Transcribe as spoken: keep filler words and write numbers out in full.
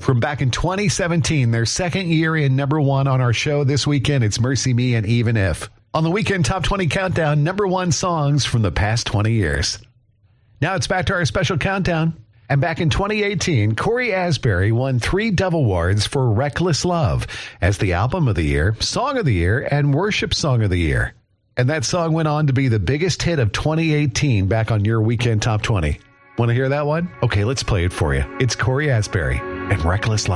From back in twenty seventeen, their second year in number one on our show this weekend, it's Mercy Me and Even If. On the Weekend Top twenty Countdown, number one songs from the past twenty years. Now it's back to our special countdown. And back in twenty eighteen, Corey Asbury won three Dove Awards for Reckless Love as the Album of the Year, Song of the Year, and Worship Song of the Year. And that song went on to be the biggest hit of twenty eighteen back on your Weekend Top twenty. Want to hear that one? Okay, let's play it for you. It's Corey Asbury and Reckless Love.